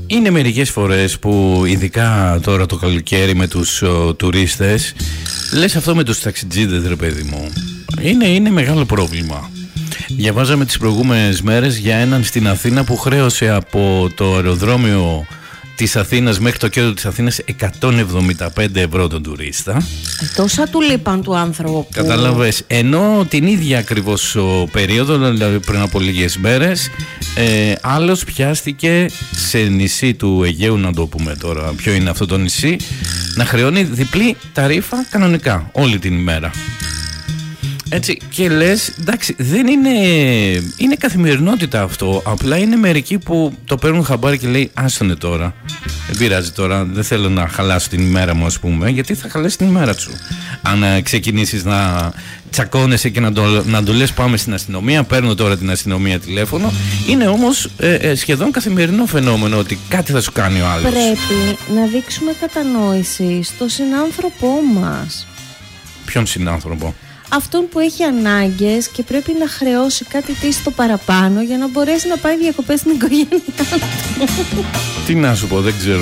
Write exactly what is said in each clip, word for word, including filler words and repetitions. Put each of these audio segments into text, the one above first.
Είναι μερικές φορές που, ειδικά τώρα το καλοκαίρι με τους ο, τουρίστες, λες αυτό με τους ταξιτζίδες, ρε παιδί μου, είναι, είναι μεγάλο πρόβλημα. Διαβάζαμε τις προηγούμενες μέρες για έναν στην Αθήνα που χρέωσε από το αεροδρόμιο της Αθήνας μέχρι το κέντρο της Αθήνας εκατόν εβδομήντα πέντε ευρώ τον τουρίστα. Ε, τόσα του λείπαν του άνθρωπου. Καταλαβες. Ενώ την ίδια ακριβώς περίοδο, δηλαδή πριν από λίγες μέρες, ε, άλλος πιάστηκε σε νησί του Αιγαίου, να το πούμε τώρα ποιο είναι αυτό το νησί, να χρεώνει διπλή ταρίφα κανονικά όλη την ημέρα. Έτσι, και λες, εντάξει, δεν είναι, είναι καθημερινότητα αυτό. Απλά είναι μερικοί που το παίρνουν χαμπάρι και λέει, άστονε τώρα, δεν πειράζει τώρα, δεν θέλω να χαλάσω την ημέρα μου, ας πούμε. Γιατί θα χαλάσει την ημέρα σου αν ε, ξεκινήσεις να τσακώνεσαι και να το, να το λες πάμε στην αστυνομία. Παίρνω τώρα την αστυνομία τηλέφωνο. Είναι όμως ε, ε, σχεδόν καθημερινό φαινόμενο ότι κάτι θα σου κάνει ο άλλος. Πρέπει να δείξουμε κατανόηση στο συνάνθρωπό μας. Ποιον συνάνθρωπο? Αυτόν που έχει ανάγκες και πρέπει να χρεώσει κάτι τι στο παραπάνω για να μπορέσει να πάει διακοπές στην οικογένειά του. Τι να σου πω, δεν ξέρω.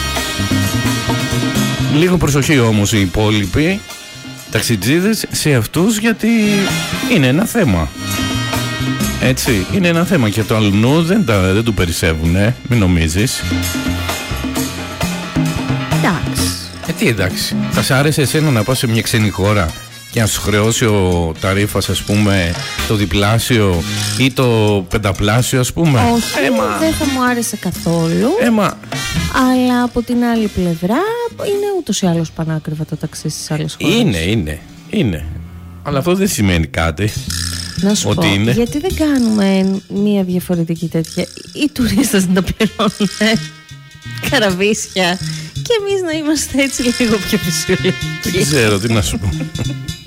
Λίγο προσοχή όμως οι υπόλοιποι ταξιτζίδες σε αυτούς, γιατί είναι ένα θέμα. Έτσι, είναι ένα θέμα και το αλλού δεν, τα, δεν του περισσεύουν, ε, μην νομίζεις. Εντάξει. Ε, τι εντάξει, θα σ' άρεσε εσένα να πας σε μια ξένη χώρα και να σου χρεώσει ο ταρίφας, ας πούμε, το διπλάσιο ή το πενταπλάσιο, ας πούμε? Όχι, Έμα. δεν θα μου άρεσε καθόλου. Έμα. Αλλά από την άλλη πλευρά είναι ούτως ή άλλως πανάκριβα τα ταξί στις άλλες χώρες. Είναι, είναι, είναι. Αλλά αυτό δεν σημαίνει κάτι. Να σου ότι πω, είναι. γιατί δεν κάνουμε μια διαφορετική τέτοια? Οι τουρίστες να τα πληρώνουν καραβίσια και εμείς να είμαστε έτσι λίγο πιο φυσιολογικοί. Δεν ξέρω τι να σου πω.